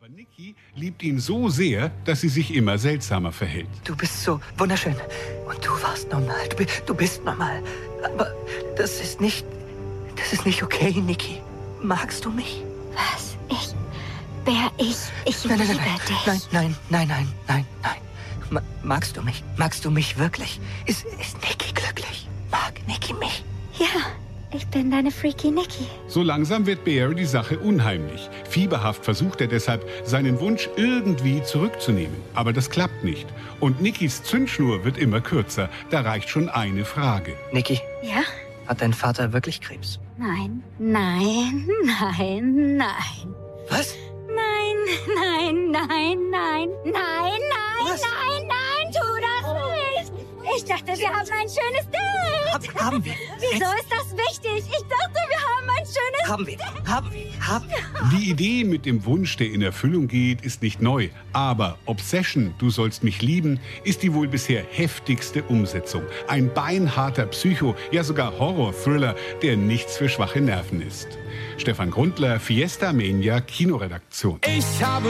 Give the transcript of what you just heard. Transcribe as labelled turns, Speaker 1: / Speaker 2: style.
Speaker 1: Aber Nikki liebt ihn so sehr, dass sie sich immer seltsamer verhält.
Speaker 2: Du bist so wunderschön. Und du warst normal. Du bist normal. Aber das ist nicht okay, Nikki. Magst du mich?
Speaker 3: Was? Ich liebe dich.
Speaker 2: Nein. Magst du mich? Magst du mich wirklich? Ist Nikki glücklich? Mag Nikki mich?
Speaker 3: Ja, ich bin deine Freaky Nikki.
Speaker 1: So langsam wird Barry die Sache unheimlich. Fieberhaft versucht er deshalb, seinen Wunsch irgendwie zurückzunehmen. Aber das klappt nicht. Und Nickys Zündschnur wird immer kürzer. Da reicht schon eine Frage.
Speaker 2: Nikki,
Speaker 3: Ja?
Speaker 2: hat dein Vater wirklich Krebs?
Speaker 3: Nein.
Speaker 2: Was?
Speaker 3: Nein, tu das nicht. Ich dachte, wir haben ein schönes Date.
Speaker 2: Haben wir.
Speaker 3: Wieso ist das wichtig? Ich dachte, wir haben ein schönes
Speaker 2: Haben wir.
Speaker 1: Die Idee mit dem Wunsch, der in Erfüllung geht, ist nicht neu. Aber Obsession, du sollst mich lieben, ist die wohl bisher heftigste Umsetzung. Ein beinharter Psycho, ja sogar Horror-Thriller, der nichts für schwache Nerven ist. Stefan Grundler, Fiesta Mania, Kinoredaktion.
Speaker 4: Ich habe